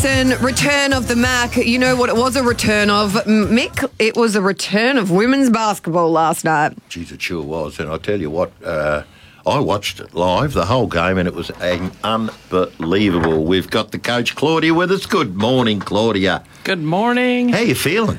Return of the Mac. You know what it was a return of, Mick? It was a return of women's basketball last night. Geez, it sure was. And I'll tell you what, I watched it live, the whole game, and it was unbelievable. We've got the coach, Claudia, with us. Good morning, Claudia. Good morning. How you feeling?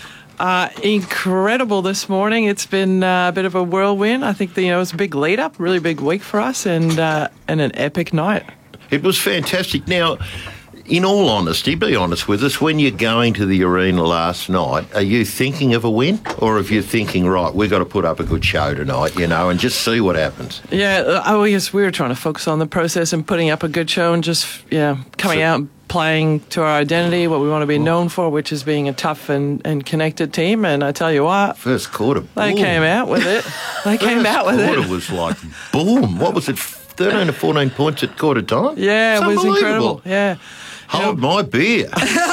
Incredible this morning. It's been a bit of a whirlwind. I think it was a big lead-up, really big week for us, and an epic night. It was fantastic. Now, in all honesty, be honest with us, when you're going to the arena last night, are you thinking of a win? Or are you thinking, right, we've got to put up a good show tonight, and just see what happens? Yeah, yes, we were trying to focus on the process and putting up a good show and just, coming out and playing to our identity, what we want to be known for, which is being a tough and connected team. And I tell you what, first quarter, they came out with it. They came out with it. First quarter was like, boom. What was it, 13 or 14 points at quarter time? Yeah, it was incredible. Yeah. Hold my beer.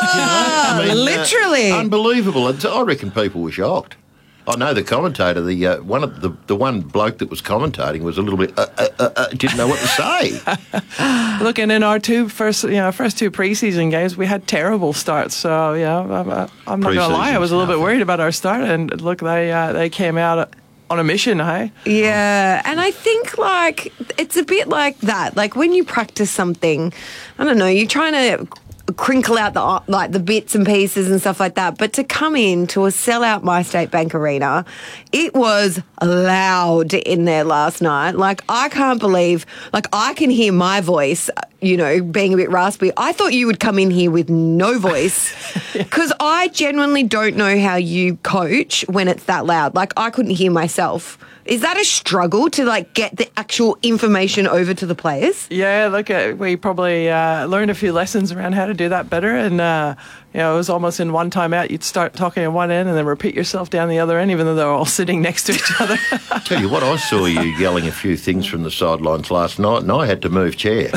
Literally. Unbelievable. I reckon people were shocked. I know the commentator, the one bloke that was commentating was a little bit didn't know what to say. Look, and in our first two preseason games, we had terrible starts. So I'm not going to lie, I was a little bit worried about our start. And look, they came out on a mission, hey? Yeah, and I think, it's a bit like that. Like, when you practice something, I don't know, you're trying to crinkle out the bits and pieces and stuff like that. But to come in to a sellout MyState Bank Arena, it was loud in there last night. Like, I can't believe, I can hear my voice, being a bit raspy. I thought you would come in here with no voice because I genuinely don't know how you coach when it's that loud. Like, I couldn't hear myself. Is that a struggle to get the actual information over to the players? Yeah, look, we probably learned a few lessons around how to do that better, and it was almost in one time out. You'd start talking at one end and then repeat yourself down the other end, even though they're all sitting next to each other. Tell you what, I saw you yelling a few things from the sidelines last night, and I had to move chair.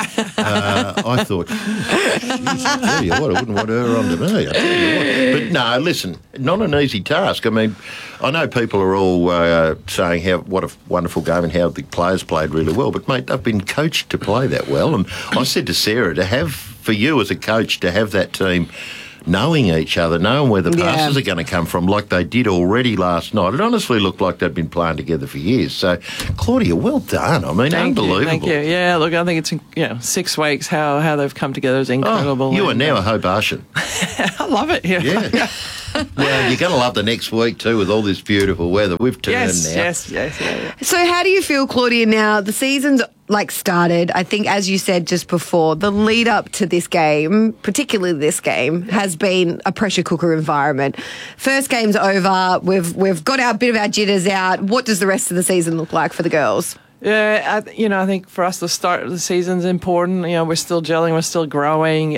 I thought, I tell you what, I wouldn't want her on to me. I tell you what. But no, listen, not an easy task. I mean, I know people are all saying what a wonderful game and how the players played really well, but mate, they've been coached to play that well. And I said to Sarah, for you as a coach to have that team knowing each other, knowing where the passes are going to come from, like they did already last night. It honestly looked like they'd been playing together for years. So, Claudia, well done. I mean, unbelievable. Thank you. Yeah, look, I think it's 6 weeks how they've come together is incredible. You are now a Hope Arshan. I love it. Yeah. Now, you're going to love the next week too with all this beautiful weather. We've turned now. Yes. So how do you feel, Claudia, now? The season's started, I think, as you said just before, the lead up to this game, particularly this game, has been a pressure cooker environment. First game's over. We've got our bit of our jitters out. What does the rest of the season look like for the girls? Yeah, I think for us the start of the season's important. We're still gelling, we're still growing.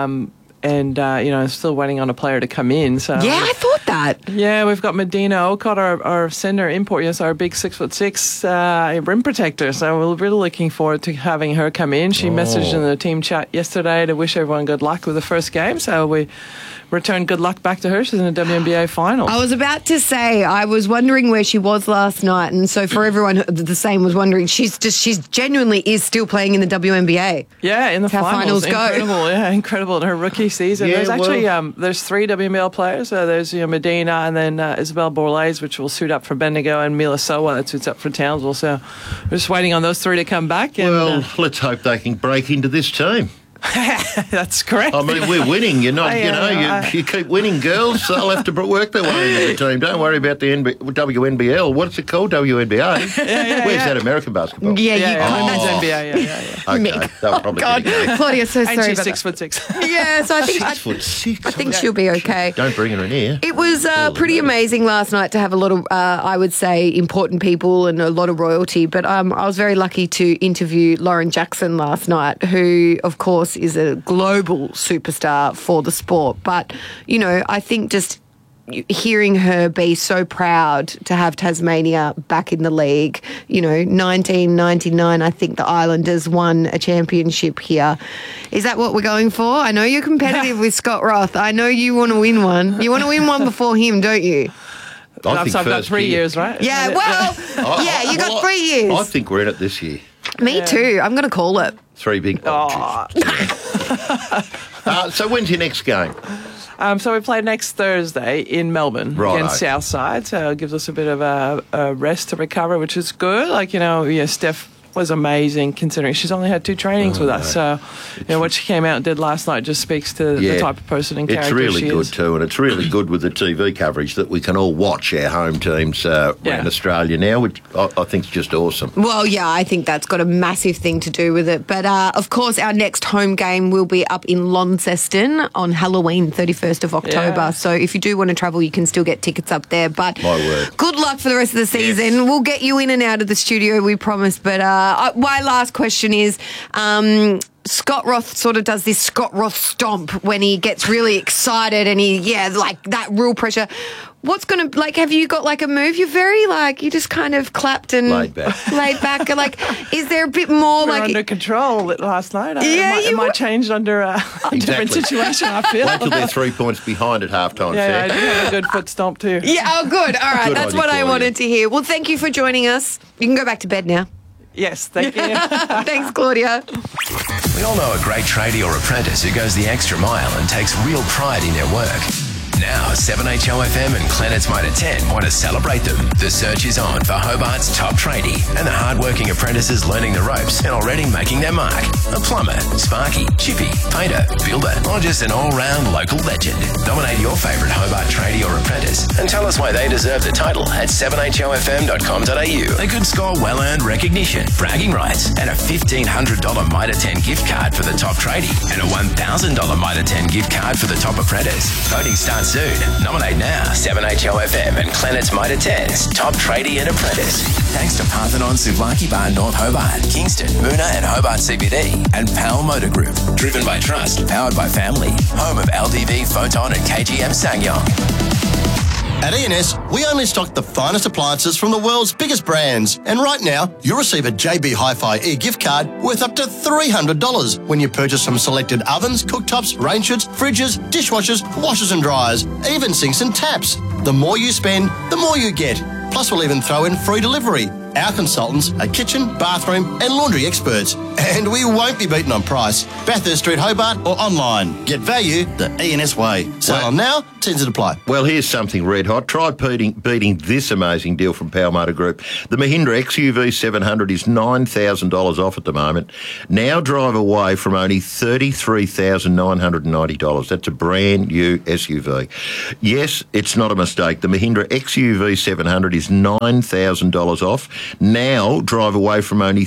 And still waiting on a player to come in. So yeah, I thought that. Yeah, we've got Medina Okot, our center import, our big 6'6" rim protector. So we're really looking forward to having her come in. She messaged in the team chat yesterday to wish everyone good luck with the first game. So we return good luck back to her. She's in the WNBA finals. I was about to say, I was wondering where she was last night, and so for everyone the same was wondering, she's genuinely is still playing in the WNBA. Yeah, in the finals. Incredible. Yeah, incredible in her rookie season. Yeah, there's actually there's 3 WNBL players. There's Medina and then Isabel Borlaise, which will suit up for Bendigo, and Mila Sowa that suits up for Townsville. So we're just waiting on those 3 to come back. And, let's hope they can break into this team. That's correct. I mean, we're winning. You're not, you keep winning, girls. They'll have to work their way into the team. Don't worry about the WNBL. What's it called? WNBA? Where's that American basketball? Women's NBA. Okay, they'll probably get it. Claudia, so sorry and she's about 6'6". Yeah, so I think 6'6". I think she'll be okay. Don't bring her in here. It was pretty amazing last night to have a lot of, I would say, important people and a lot of royalty. But I was very lucky to interview Lauren Jackson last night, who, of course, is a global superstar for the sport. But, I think just hearing her be so proud to have Tasmania back in the league, 1999, I think the Islanders won a championship here. Is that what we're going for? I know you're competitive with Scott Roth. I know you want to win one. You want to win one before him, don't you? I've got 3 years, right? Yeah, well, you got 3 years. I think we're in it this year. Me too. I'm going to call it. 3 big... So when's your next game? So we play next Thursday in Melbourne against Southside. So it gives us a bit of a rest to recover, which is good. Steph was amazing considering she's only had 2 trainings with us. So, what she came out and did last night just speaks to the type of person and character she is. It's really good too, and it's really good with the TV coverage that we can all watch our home teams around Australia now, which I think is just awesome. Well, yeah, I think that's got a massive thing to do with it. But, of course, our next home game will be up in Launceston on Halloween, 31st of October. Yeah. So if you do want to travel, you can still get tickets up there. But my word. Good luck for the rest of the season. Yes. We'll get you in and out of the studio, we promise. But my last question is, Scott Roth sort of does this Scott Roth stomp when he gets really excited and that real pressure. What's going to, have you got a move? You're very you just kind of clapped and laid back. Is there a bit more We're under control last night. It might change under a different situation, I feel. Wait till they're 3 points behind at halftime. Yeah, I do have a good foot stomp too. Yeah, oh good. All right, that's what I wanted to hear. Well, thank you for joining us. You can go back to bed now. Yes, thank you. Thanks, Claudia. We all know a great tradie or apprentice who goes the extra mile and takes real pride in their work. Now, 7HOFM and Planet's Mitre 10 want to celebrate them. The search is on for Hobart's top tradie and the hard-working apprentices learning the ropes and already making their mark. A plumber, sparky, chippy, painter, builder, or just an all-round local legend. Nominate your favourite Hobart tradie or apprentice and tell us why they deserve the title at 7hofm.com.au. They could score well-earned recognition, bragging rights, and a $1,500 Mitre 10 gift card for the top tradie and a $1,000 Mitre 10 gift card for the top apprentice. Voting starts soon. Nominate now. 7HOFM and Planet's Mitre 10's top tradie and apprentice. Thanks to Parthenon Souvlaki Bar North Hobart, Kingston, Moona and Hobart CBD, and PAL Motor Group. Driven by trust, powered by family. Home of LDV, Photon and KGM SsangYong. At E&S, we only stock the finest appliances from the world's biggest brands. And right now, you'll receive a JB Hi-Fi e-gift card worth up to $300 when you purchase some selected ovens, cooktops, range hoods, fridges, dishwashers, washers and dryers, even sinks and taps. The more you spend, the more you get. Plus, we'll even throw in free delivery. Our consultants are kitchen, bathroom and laundry experts. And we won't be beaten on price. Bathurst Street, Hobart or online. Get value the E&S way. Sell on now, tends to apply. Well, here's something red hot. Try beating this amazing deal from PAL Motor Group. The Mahindra XUV 700 is $9,000 off at the moment. Now drive away from only $33,990. That's a brand new SUV. Yes, it's not a mistake. The Mahindra XUV 700 is $9,000 off. Now drive away from only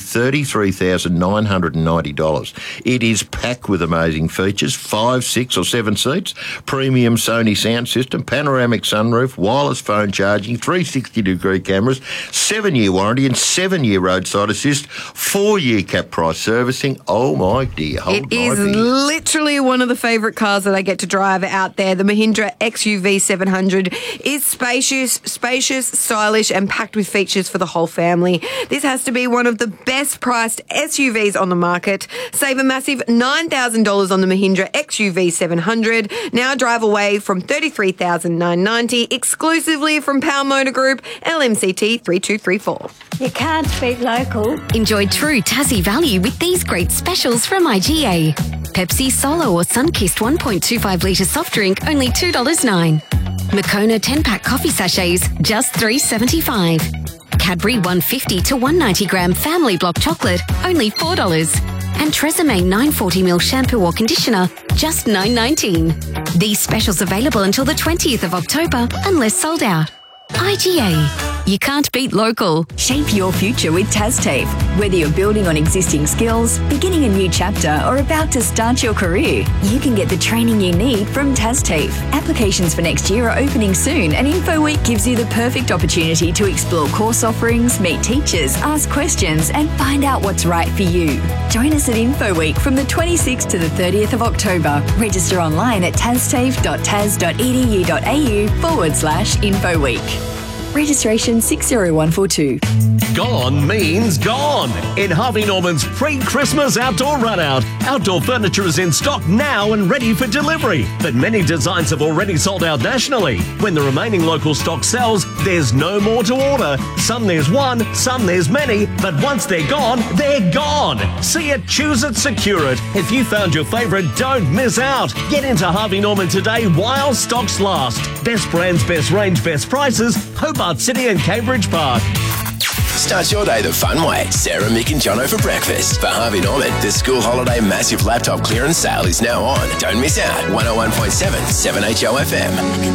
$33,990. It is packed with amazing features, 5, 6 or 7 seats, premium Sony sound system, panoramic sunroof, wireless phone charging, 360-degree cameras, 7-year warranty and 7-year roadside assist, 4-year cap price servicing. Oh my dear. It is literally one of the favourite cars that I get to drive out there. The Mahindra XUV 700 is spacious, stylish and packed with features for the whole family. This has to be one of the best priced SUVs on the market. Save a massive $9,000 on the Mahindra XUV 700. Now drive away from $33,990 exclusively from PAL Motor Group, LMCT 3234. You can't beat local. Enjoy true Tassie value with these great specials from IGA. Pepsi Solo or Sunkist 1.25 litre soft drink, only $2.09. Moccona 10-pack coffee sachets, just $3.75. Cadbury 150 to 190 gram family block chocolate, only $4. And Tresemme 940ml shampoo or conditioner, just $9.19. These specials available until the 20th of October, unless sold out. IGA. You can't beat local. Shape your future with TasTAFE. Whether you're building on existing skills, beginning a new chapter, or about to start your career, you can get the training you need from TasTAFE. Applications for next year are opening soon, and InfoWeek gives you the perfect opportunity to explore course offerings, meet teachers, ask questions, and find out what's right for you. Join us at InfoWeek from the 26th to the 30th of October. Register online at tastafe.tas.edu.au/InfoWeek. Registration 60142. Gone means gone. In Harvey Norman's pre-Christmas outdoor run-out, outdoor furniture is in stock now and ready for delivery. But many designs have already sold out nationally. When the remaining local stock sells, there's no more to order. Some there's one, some there's many, but once they're gone, they're gone. See it, choose it, secure it. If you found your favourite, don't miss out. Get into Harvey Norman today while stocks last. Best brands, best range, best prices. Hobart City and Cambridge Park. Start your day the fun way. Sarah, Mick and Jono for breakfast. For Harvey Norman, the school holiday massive laptop clearance sale is now on. Don't miss out. 101.7 7HO FM.